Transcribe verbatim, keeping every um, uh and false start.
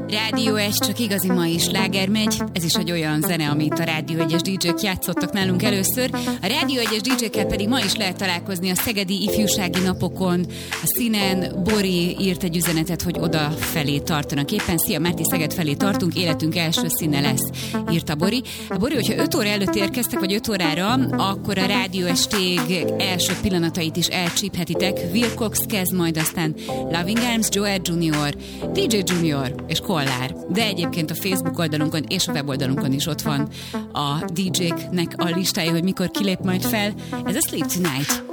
Rádió egy, csak igazi mai sláger megy. Ez is egy olyan zene, amit a Rádió egyes dé jék játszottak nálunk először. A Rádió egyes dé jékkel pedig ma is lehet találkozni a Szegedi Ifjúsági Napokon. A színen Bori írt egy üzenetet, hogy oda felé tartanak éppen. Szia Márti, Szeged felé tartunk, életünk első színe lesz, írta Bori. A Bori, hogyha öt óra előtt érkeztek, vagy öt órára, akkor a Rádió estég első pillanatait is elcsíphetitek. Will Cox kezd, majd aztán Loving Arms, Joel junior, dé dzsé Junior és Kollár. De egyébként a Facebook oldalunkon és a weboldalunkon is ott van a dé jéknek a listája, hogy mikor kilép majd fel. Ez a Sleep Tonight.